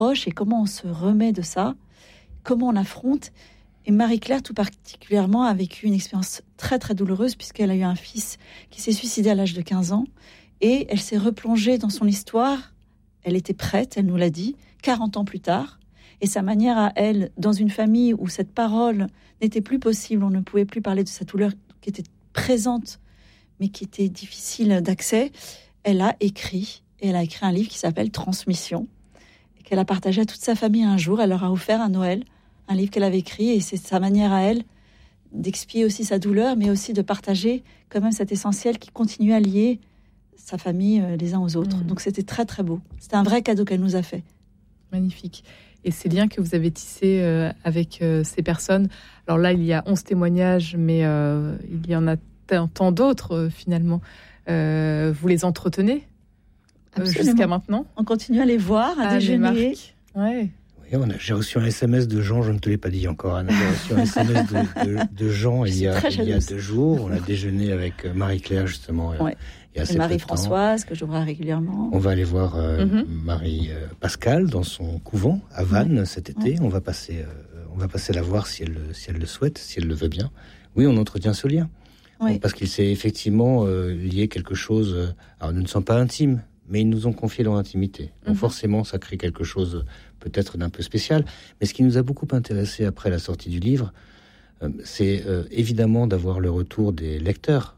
et comment on se remet de ça, comment on affronte. Et Marie-Claire, tout particulièrement, a vécu une expérience très, très douloureuse puisqu'elle a eu un fils qui s'est suicidé à l'âge de 15 ans. Et elle s'est replongée dans son histoire. Elle était prête, elle nous l'a dit, 40 ans plus tard. Et sa manière à elle, dans une famille où cette parole n'était plus possible, on ne pouvait plus parler de sa douleur qui était présente, mais qui était difficile d'accès, elle a écrit. Et elle a écrit un livre qui s'appelle « Transmission », et qu'elle a partagé à toute sa famille un jour. Elle leur a offert à Noël un livre qu'elle avait écrit, et c'est sa manière à elle d'expier aussi sa douleur, mais aussi de partager quand même cet essentiel qui continue à lier sa famille les uns aux autres. Donc c'était très très beau. C'était un vrai cadeau qu'elle nous a fait. Magnifique. Et ces liens que vous avez tissés avec ces personnes, alors là il y a 11 témoignages, mais il y en a tant d'autres finalement. Vous les entretenez jusqu'à maintenant? On continue à les voir, à déjeuner. Ouais. J'ai reçu un SMS de Jean, je ne te l'ai pas dit encore, Anna. J'ai reçu un SMS de Jean il y a 2 jours. On a déjeuné avec Marie-Claire, justement. Ouais. Et Marie-Françoise, que je vois régulièrement. On va aller voir Marie-Pascale dans son couvent à Vannes cet été. On va passer la voir si elle le souhaite, si elle le veut bien. Oui, on entretient ce lien. Ouais. Parce qu'il s'est effectivement lié quelque chose... alors, nous ne sommes pas intimes, mais ils nous ont confié leur intimité. Donc forcément, ça crée quelque chose peut-être d'un peu spécial. Mais ce qui nous a beaucoup intéressé après la sortie du livre, c'est évidemment d'avoir le retour des lecteurs.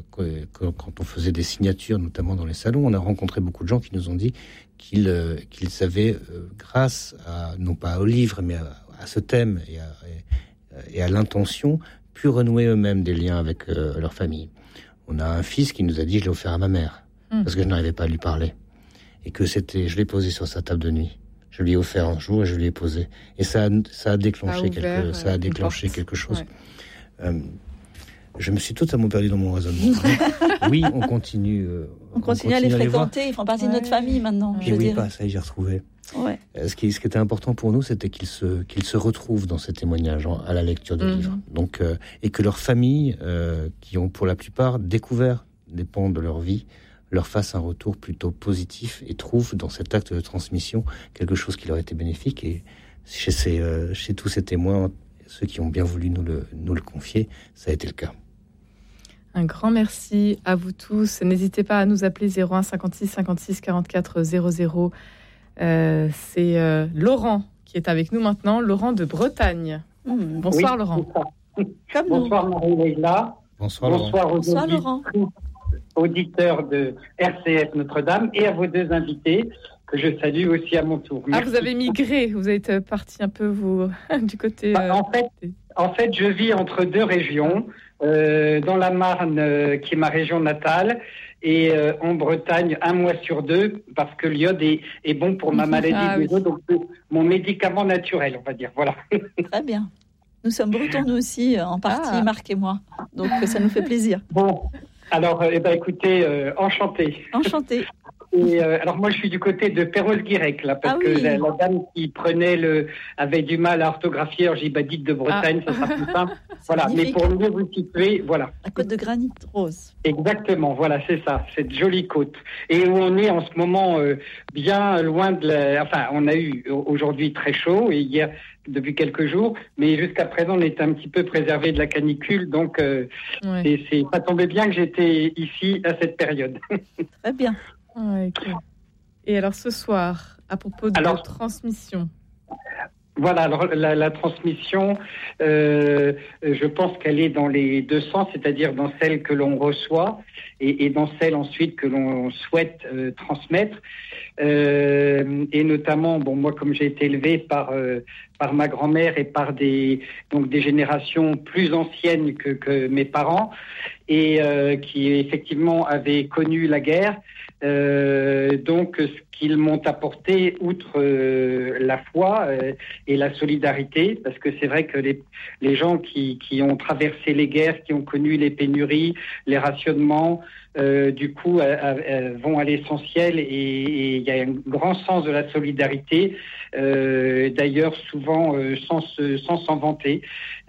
Quand on faisait des signatures, notamment dans les salons, on a rencontré beaucoup de gens qui nous ont dit qu'ils avaient, grâce à, non pas au livre, mais à ce thème et à l'intention, pu renouer eux-mêmes des liens avec leur famille. On a un fils qui nous a dit « je l'ai offert à ma mère ». Parce que je n'arrivais pas à lui parler. Et que je l'ai posé sur sa table de nuit. Je lui ai offert un jour et je lui ai posé. Et ça a déclenché quelque chose. Ouais. Je me suis totalement perdu dans mon raisonnement. Oui, on continue. On continue à les fréquenter. Ils font partie de notre famille maintenant. Et oui, pas ça, j'ai retrouvé. Ouais. Ce qui était important pour nous, c'était qu'ils se retrouvent dans ces témoignages à la lecture du livre. Donc, et que leurs familles, qui ont pour la plupart découvert des pans de leur vie, leur fasse un retour plutôt positif et trouve dans cet acte de transmission quelque chose qui leur était bénéfique. Et chez tous ces témoins, ceux qui ont bien voulu nous le confier, ça a été le cas. Un grand merci à vous tous. N'hésitez pas à nous appeler 01 56 56 44 00. C'est Laurent qui est avec nous maintenant, Laurent de Bretagne. Bonsoir, oui, Laurent. Bonsoir Marie-Leila. Bonsoir Laurent. Auditeurs de RCF Notre-Dame et à vos 2 invités que je salue aussi à mon tour. Merci. Ah, vous avez migré, vous êtes parti un peu du côté... En fait, je vis entre 2 régions, dans la Marne, qui est ma région natale, et en Bretagne, 1 mois sur 2, parce que l'iode est bon pour ma maladie des os, donc mon médicament naturel, on va dire. Voilà. Très bien. Nous sommes bretons, nous aussi, en partie, Marc et moi. Donc, ça nous fait plaisir. Bon. Alors, écoutez, enchanté. Enchanté. Et alors moi, je suis du côté de Perros-Guirec, là, parce que la dame qui avait du mal à orthographier, alors j'ai dit, dites de Bretagne, ça sera plus simple. Voilà, magnifique. Mais pour mieux vous situer, voilà. La côte de granit rose. Exactement, voilà, c'est ça, cette jolie côte. Et où on est en ce moment bien loin enfin, on a eu aujourd'hui très chaud, et hier, depuis quelques jours, mais jusqu'à présent, on est un petit peu préservé de la canicule, donc ça tombait bien que j'étais ici à cette période. Très bien. Ouais, cool. Et alors ce soir, à propos de transmission. Voilà, alors la transmission, je pense qu'elle est dans les 2 sens, c'est-à-dire dans celle que l'on reçoit et dans celle ensuite que l'on souhaite transmettre. Et notamment, moi comme j'ai été élevé par ma grand-mère et par des générations plus anciennes que mes parents et qui effectivement avaient connu la guerre. Donc ce qu'ils m'ont apporté outre la foi et la solidarité, parce que c'est vrai que les gens qui ont traversé les guerres, qui ont connu les pénuries, les rationnements, du coup vont à l'essentiel et il y a un grand sens de la solidarité, d'ailleurs souvent sans s'en vanter,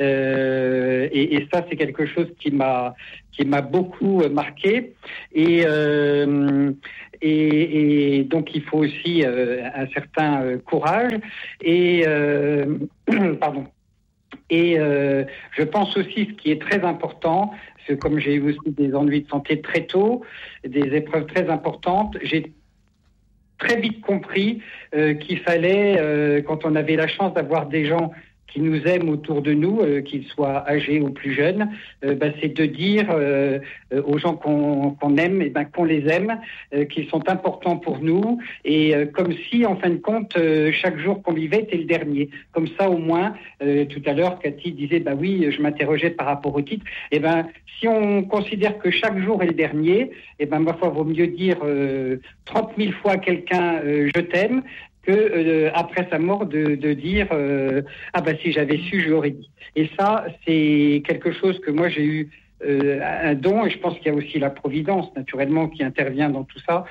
et ça c'est quelque chose qui m'a beaucoup marqué et donc il faut aussi un certain courage et pardon. Et je pense aussi, ce qui est très important, parce que comme j'ai eu aussi des ennuis de santé très tôt, des épreuves très importantes, j'ai très vite compris qu'il fallait, quand on avait la chance d'avoir des gens qui nous aiment autour de nous, qu'ils soient âgés ou plus jeunes, c'est de dire aux gens qu'on aime, qu'on les aime, qu'ils sont importants pour nous, et comme si, en fin de compte, chaque jour qu'on vivait était le dernier. Comme ça, au moins, tout à l'heure, Cathy disait, oui, je m'interrogeais par rapport au titre. Si on considère que chaque jour est le dernier, ma foi, vaut mieux dire 30 000 fois à quelqu'un je t'aime, que après sa mort de dire si j'avais su, je l'aurais dit. Et ça, c'est quelque chose que moi j'ai eu un don, et je pense qu'il y a aussi la providence naturellement qui intervient dans tout ça.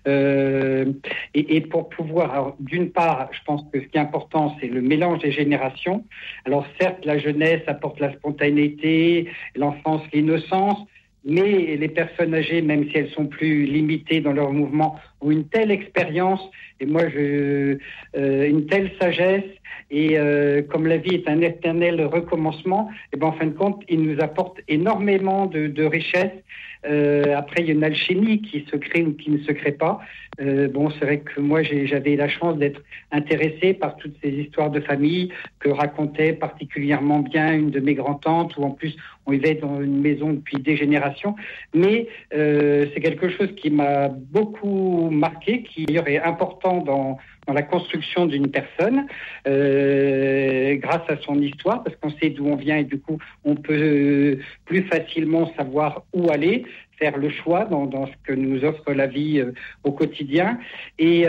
Et pour pouvoir, alors, d'une part, je pense que ce qui est important, c'est le mélange des générations. Alors certes, la jeunesse apporte la spontanéité, l'enfance, l'innocence. Mais les personnes âgées, même si elles sont plus limitées dans leur mouvement, ont une telle expérience, et moi, une telle sagesse, et comme la vie est un éternel recommencement, en fin de compte, ils nous apportent énormément de richesses. Après, il y a une alchimie qui se crée ou qui ne se crée pas. C'est vrai que moi, j'avais la chance d'être intéressé par toutes ces histoires de famille que racontait particulièrement bien une de mes grands-tantes, où en plus, on vivait dans une maison depuis des générations. Mais c'est quelque chose qui m'a beaucoup marqué, qui d'ailleurs est important dans la construction d'une personne, grâce à son histoire, parce qu'on sait d'où on vient et du coup, on peut plus facilement savoir où aller, faire le choix dans ce que nous offre la vie au quotidien. Et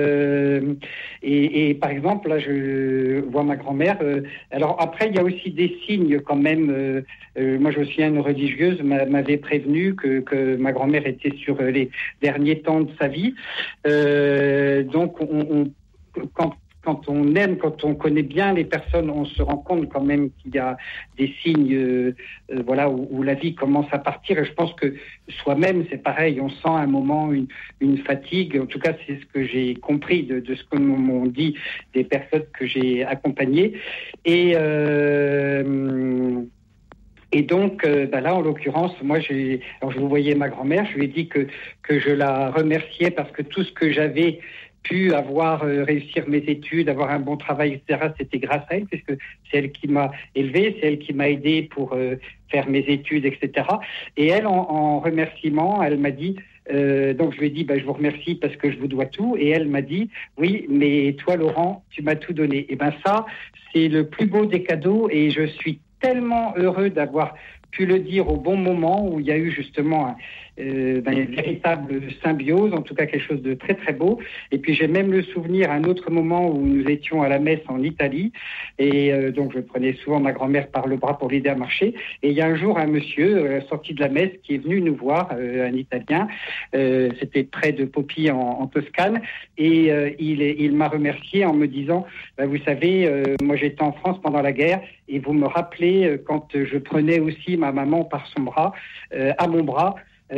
par exemple, là, je vois ma grand-mère. Alors après, il y a aussi des signes quand même. Moi, je me souviens, une religieuse m'avait prévenu que ma grand-mère était sur les derniers temps de sa vie. Donc, quand on aime, quand on connaît bien les personnes, on se rend compte quand même qu'il y a des signes où la vie commence à partir. Et je pense que soi-même, c'est pareil, on sent à un moment une fatigue. En tout cas, c'est ce que j'ai compris de ce que m'ont dit des personnes que j'ai accompagnées. Et donc, là, en l'occurrence, moi, je vous voyais ma grand-mère, je lui ai dit que je la remerciais parce que tout ce que j'avais pu avoir, réussir mes études, avoir un bon travail, etc., c'était grâce à elle, puisque c'est elle qui m'a élevé, c'est elle qui m'a aidé pour faire mes études, etc. Et elle, en remerciement, elle m'a dit, donc je lui ai dit, je vous remercie parce que je vous dois tout. Et elle m'a dit, oui, mais toi, Laurent, tu m'as tout donné. Et ça, c'est le plus beau des cadeaux, et je suis tellement heureux d'avoir pu le dire au bon moment, où il y a eu justement une véritable symbiose, en tout cas quelque chose de très très beau. Et puis j'ai même le souvenir un autre moment où nous étions à la messe en Italie, et donc je prenais souvent ma grand-mère par le bras pour l'aider à marcher, et il y a un jour un monsieur sorti de la messe qui est venu nous voir, un Italien, c'était près de Poppi en Toscane, et il m'a remercié en me disant, vous savez, moi j'étais en France pendant la guerre, et vous me rappelez quand je prenais aussi ma maman par son bras, à mon bras,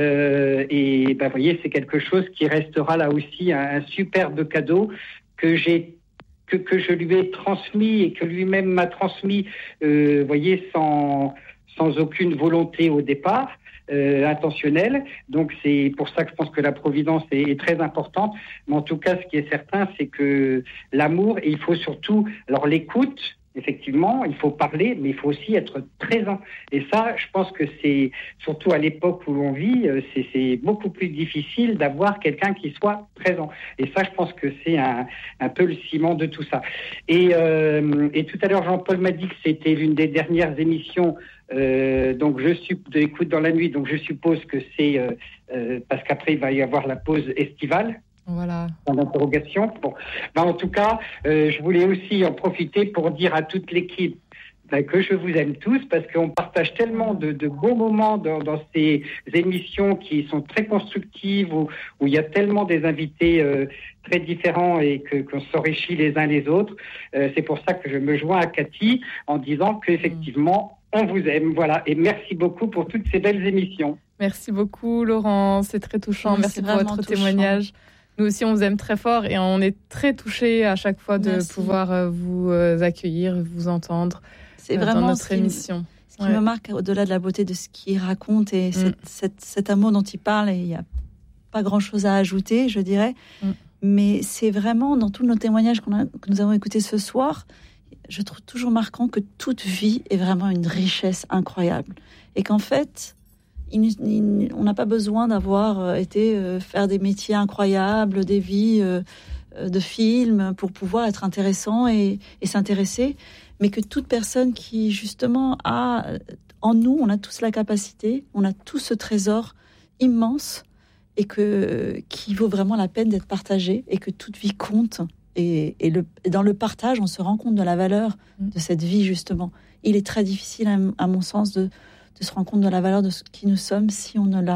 et vous voyez, c'est quelque chose qui restera là aussi un superbe cadeau que je lui ai transmis et que lui-même m'a transmis, voyez, sans aucune volonté au départ. Intentionnelle. Donc c'est pour ça que je pense que la providence est très importante. Mais en tout cas, ce qui est certain, c'est que l'amour, et il faut surtout, alors l'écoute, effectivement, il faut parler, mais il faut aussi être présent. Et ça, je pense que c'est, surtout à l'époque où l'on vit, c'est beaucoup plus difficile d'avoir quelqu'un qui soit présent. Et ça, je pense que c'est un peu le ciment de tout ça. Et tout à l'heure, Jean-Paul m'a dit que c'était l'une des dernières émissions donc d'écoute dans la nuit. Donc je suppose que c'est parce qu'après, il va y avoir la pause estivale. Voilà. En interrogation. Bon. En tout cas, je voulais aussi en profiter pour dire à toute l'équipe que je vous aime tous, parce qu'on partage tellement de beaux moments dans ces émissions qui sont très constructives, où il y a tellement des invités très différents et qu'on s'enrichit les uns les autres. C'est pour ça que je me joins à Cathy en disant qu'effectivement, on vous aime. Voilà. Et merci beaucoup pour toutes ces belles émissions. Merci beaucoup, Laurent. C'est très touchant. Merci pour votre témoignage. Nous aussi, on vous aime très fort et on est très touchés à chaque fois de pouvoir vous accueillir, vous entendre C'est vraiment dans notre émission. Ce qui me marque, au-delà de la beauté de ce qu'il raconte et cet amour dont il parle, et il n'y a pas grand-chose à ajouter, je dirais. Mais c'est vraiment, dans tous nos témoignages que nous avons écoutés ce soir, je trouve toujours marquant que toute vie est vraiment une richesse incroyable. Et qu'en fait, on n'a pas besoin d'avoir été faire des métiers incroyables, des vies de films pour pouvoir être intéressant et s'intéresser. Mais que toute personne qui, justement, a en nous, on a tous la capacité, on a tout ce trésor immense et qui vaut vraiment la peine d'être partagé et que toute vie compte. Et dans le partage, on se rend compte de la valeur de cette vie, justement. Il est très difficile, à mon sens, de se rendre compte de la valeur de ce qui nous sommes si on ne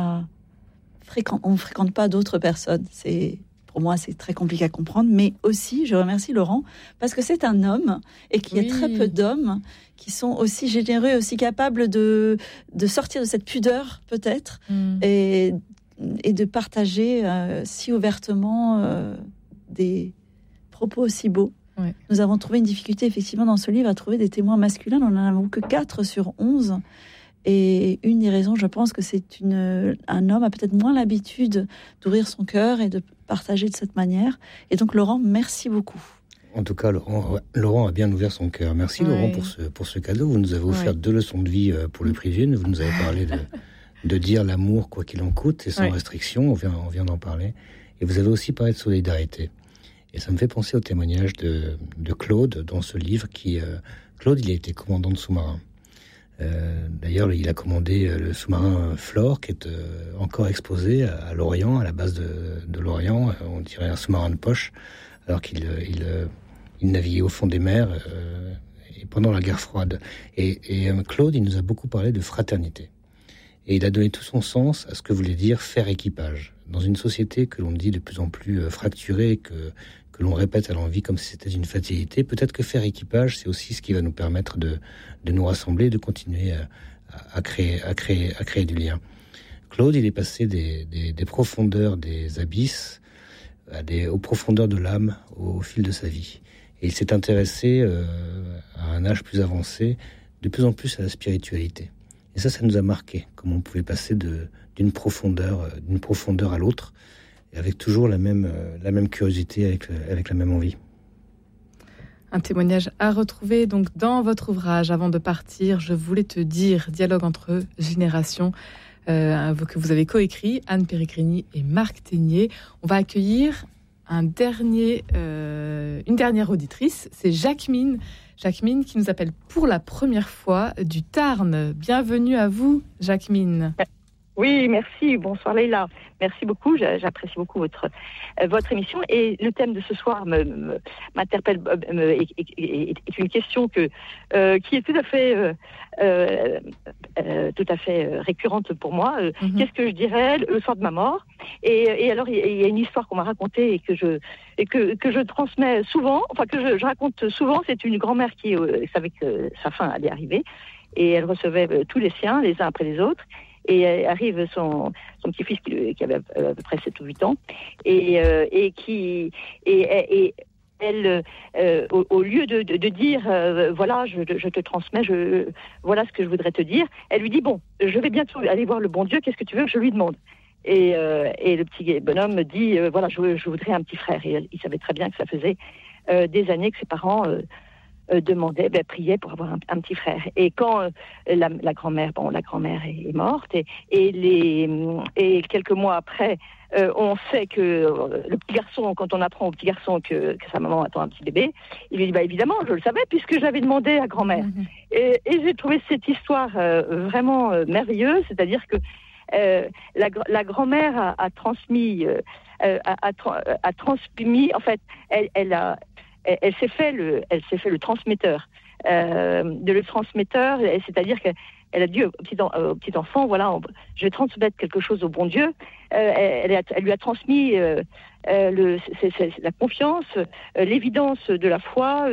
fréquente pas d'autres personnes. Pour moi, c'est très compliqué à comprendre. Mais aussi, je remercie Laurent, parce que c'est un homme et qu'il y a très peu d'hommes qui sont aussi généreux, aussi capables de sortir de cette pudeur, peut-être, et de partager si ouvertement des propos aussi beaux. Ouais. Nous avons trouvé une difficulté, effectivement, dans ce livre, à trouver des témoins masculins. On n'en a que 4 sur 11. Et une des raisons, je pense, que un homme a peut-être moins l'habitude d'ouvrir son cœur et de partager de cette manière. Et donc, Laurent, merci beaucoup. En tout cas, Laurent a bien ouvert son cœur. Merci, Laurent, pour ce cadeau. Vous nous avez offert 2 leçons de vie pour le prix d'une. Vous nous avez parlé de dire l'amour, quoi qu'il en coûte, et sans restriction. On vient d'en parler. Et vous avez aussi parlé de solidarité. Et ça me fait penser au témoignage de Claude dans ce livre. Claude, il a été commandant de sous-marin. D'ailleurs, il a commandé le sous-marin Flore, qui est encore exposé à Lorient, à la base de Lorient. On dirait un sous-marin de poche, alors qu'il naviguait au fond des mers et pendant la guerre froide. Et Claude, il nous a beaucoup parlé de fraternité. Et il a donné tout son sens à ce que voulait dire faire équipage. Dans une société que l'on dit de plus en plus fracturée, que l'on répète à l'envi comme si c'était une fatalité, peut-être que faire équipage, c'est aussi ce qui va nous permettre de nous rassembler, de continuer à créer du lien. Claude, il est passé des profondeurs des abysses aux profondeurs de l'âme au fil de sa vie. Et il s'est intéressé à un âge plus avancé, de plus en plus à la spiritualité. Et ça nous a marqué, comment on pouvait passer d'une profondeur à l'autre, et avec toujours la même curiosité, avec la même envie. Un témoignage à retrouver donc dans votre ouvrage. Avant de partir, je voulais te dire, dialogue entre générations, que vous avez coécrit, Anne Péregrini et Marc Ténier. On va accueillir une dernière auditrice, c'est Jacqueline qui nous appelle pour la première fois du Tarn. Bienvenue à vous, Jacqueline. Oui, merci. Bonsoir Leïla. Merci beaucoup. J'apprécie beaucoup votre émission. Et le thème de ce soir m'interpelle, est une question qui est tout à fait récurrente pour moi. Qu'est-ce que je dirais le soir de ma mort? Et alors, il y a une histoire qu'on m'a racontée et que je transmets souvent, enfin que je raconte souvent. C'est une grand-mère qui savait que sa fin allait arriver et elle recevait tous les siens, les uns après les autres. Et arrive son petit-fils qui avait à peu près 7 ou 8 ans, et elle, au lieu de dire voilà, je te transmets, voilà ce que je voudrais te dire, elle lui dit bon, je vais bientôt aller voir le bon Dieu, qu'est-ce que tu veux que je lui demande? Et le petit bonhomme dit voilà, je voudrais un petit frère. Et il savait très bien que ça faisait des années que ses parents priait pour avoir un petit frère. Et quand la grand-mère est morte, et quelques mois après, on sait que le petit garçon, quand on apprend au petit garçon que sa maman attend un petit bébé, il lui dit évidemment, je le savais puisque j'avais demandé à grand-mère. Et j'ai trouvé cette histoire vraiment merveilleuse, c'est-à-dire que la grand-mère a transmis, en fait, elle s'est fait le transmetteur, c'est-à-dire que elle a dit au petit enfant, voilà, je vais transmettre quelque chose au bon Dieu. Elle lui a transmis la confiance, l'évidence de la foi.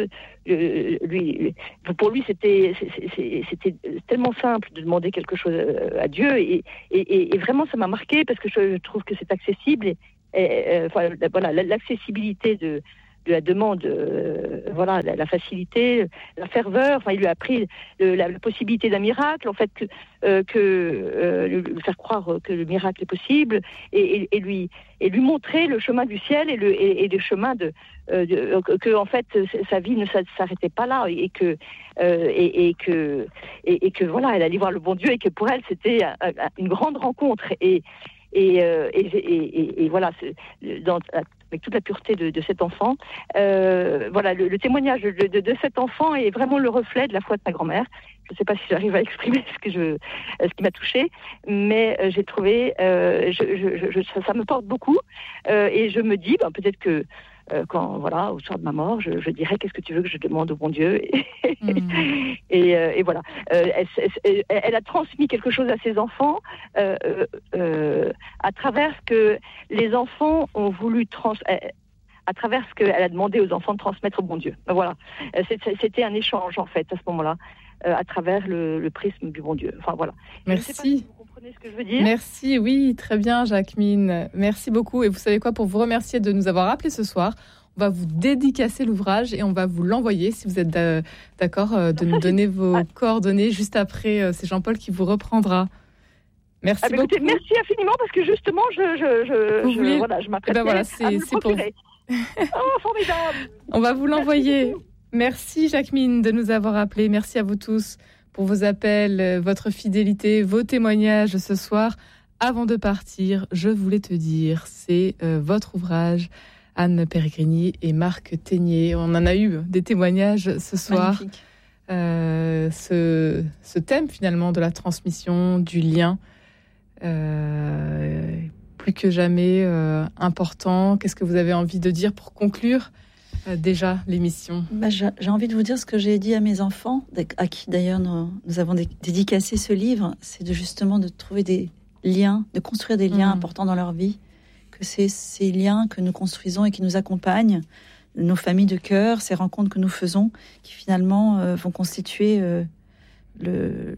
Pour lui, c'était tellement simple de demander quelque chose à Dieu, et vraiment ça m'a marqué parce que je trouve que c'est accessible, voilà, l'accessibilité de la demande, voilà, la facilité, la ferveur. Enfin, il lui a appris la possibilité d'un miracle, en fait, lui faire croire que le miracle est possible, et lui montrer le chemin du ciel et le chemin que en fait sa vie ne s'arrêtait pas là, et que voilà, elle allait voir le bon Dieu, et que pour elle c'était une grande rencontre, et voilà, avec toute la pureté de cet enfant. Voilà, le témoignage de cet enfant est vraiment le reflet de la foi de sa grand-mère. Je ne sais pas si j'arrive à exprimer ce qui m'a touchée, mais j'ai trouvé, ça me porte beaucoup, et je me dis, peut-être que quand, voilà, au soir de ma mort, je dirais, qu'est-ce que tu veux que je demande au bon Dieu, et voilà. Elle a transmis quelque chose à ses enfants à travers ce que les enfants ont voulu à travers ce qu'elle a demandé aux enfants de transmettre au bon Dieu. Voilà. C'était un échange, en fait, à ce moment-là, à travers le prisme du bon Dieu. Enfin, voilà. Merci. Je sais pas si vous comprenez ce que je veux dire. Merci, oui, très bien, Jacqueline. Merci beaucoup. Et vous savez quoi, pour vous remercier de nous avoir appelés ce soir, on va vous dédicacer l'ouvrage et on va vous l'envoyer, si vous êtes d'accord, de nous donner vos coordonnées juste après. C'est Jean-Paul qui vous reprendra. Merci beaucoup. Écoutez, merci infiniment, parce que justement, je m'apprête à c'est pour vous. Oh, formidable. On va vous l'envoyer. Merci Jacqueline de nous avoir appelés. Merci à vous tous pour vos appels, votre fidélité, vos témoignages ce soir. Avant de partir, je voulais te dire, c'est votre ouvrage, Anne Peregrini et Marc Ténier. On en a eu des témoignages ce soir. Ce thème finalement de la transmission, du lien, plus que jamais important. Qu'est-ce que vous avez envie de dire pour conclure déjà l'émission? J'ai envie de vous dire ce que j'ai dit à mes enfants, à qui d'ailleurs nous avons dédicacé ce livre, c'est justement de trouver des liens, de construire des liens importants dans leur vie, que c'est ces liens que nous construisons et qui nous accompagnent, nos familles de cœur, ces rencontres que nous faisons, qui finalement vont constituer le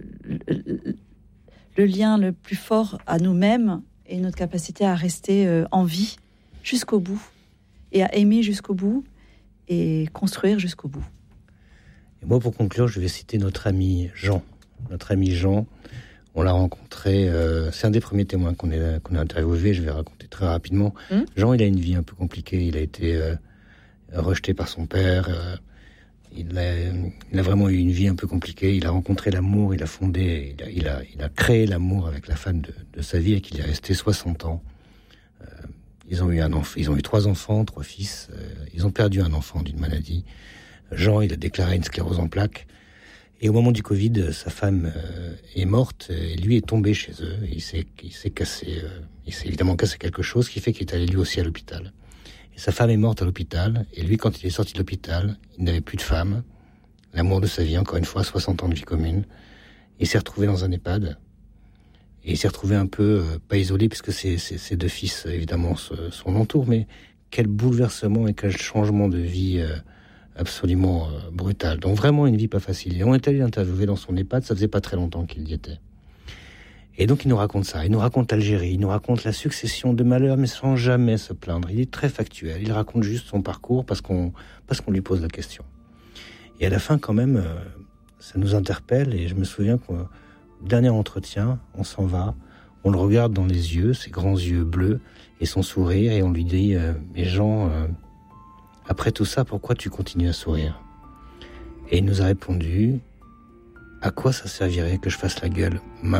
lien le plus fort à nous-mêmes et notre capacité à rester en vie jusqu'au bout, et à aimer jusqu'au bout, et construire jusqu'au bout. Et moi, pour conclure, je vais citer notre ami Jean. Notre ami Jean, on l'a rencontré, c'est un des premiers témoins qu'on a interviewé, je vais raconter très rapidement. Jean, il a une vie un peu compliquée, il a été rejeté par son père, il a vraiment eu une vie un peu compliquée, il a rencontré l'amour, il a créé l'amour avec la femme de sa vie, et qu'il est resté 60 ans. Ils ont eu 3 enfants, 3 fils. Ils ont perdu un enfant d'une maladie. Jean, il a déclaré une sclérose en plaques. Et au moment du Covid, sa femme est morte, et lui est tombé chez eux. Il s'est évidemment cassé quelque chose, qui fait qu'il est allé lui aussi à l'hôpital. Et sa femme est morte à l'hôpital. Et lui, quand il est sorti de l'hôpital, il n'avait plus de femme. L'amour de sa vie, encore une fois, 60 ans de vie commune. Il s'est retrouvé dans un EHPAD. Et il s'est retrouvé un peu, pas isolé, puisque ses 2 fils, évidemment, son entourent, mais quel bouleversement et quel changement de vie absolument brutal. Donc vraiment une vie pas facile. Et on est allé l'interviewer dans son EHPAD, ça faisait pas très longtemps qu'il y était. Et donc il nous raconte ça, il nous raconte l'Algérie, il nous raconte la succession de malheurs, mais sans jamais se plaindre. Il est très factuel, il raconte juste son parcours parce qu'on lui pose la question. Et à la fin, quand même, ça nous interpelle, et je me souviens qu'au dernier entretien, on s'en va, on le regarde dans les yeux, ses grands yeux bleus, et son sourire, et on lui dit « Mais Jean, après tout ça, pourquoi tu continues à sourire ?» Et il nous a répondu « À quoi ça servirait que je fasse la gueule maintenant ?»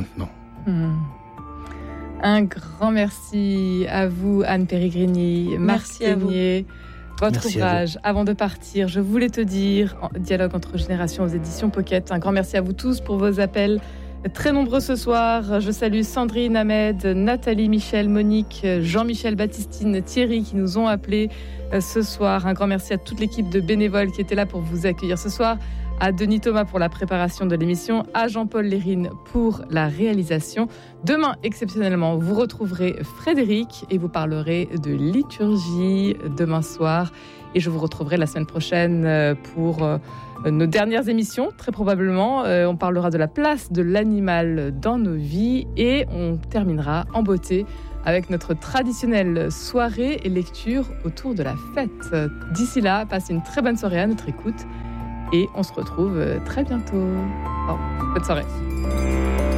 Un grand merci à vous, Anne Peregrini, Marc Ténier. Votre ouvrage, Avant de partir, je voulais te dire, Dialogue entre générations aux éditions Pocket. Un grand merci à vous tous pour vos appels. Très nombreux ce soir. Je salue Sandrine, Ahmed, Nathalie, Michel, Monique, Jean-Michel, Baptistine, Thierry qui nous ont appelés ce soir. Un grand merci à toute l'équipe de bénévoles qui était là pour vous accueillir ce soir. à Denis Thomas pour la préparation de l'émission, à Jean-Paul Lérine pour la réalisation. Demain, exceptionnellement, vous retrouverez Frédéric et vous parlerez de liturgie demain soir. Et je vous retrouverai la semaine prochaine pour nos dernières émissions, très probablement. On parlera de la place de l'animal dans nos vies et on terminera en beauté avec notre traditionnelle soirée et lecture autour de la fête. D'ici là, passez une très bonne soirée à notre écoute et on se retrouve très bientôt. Bonne soirée.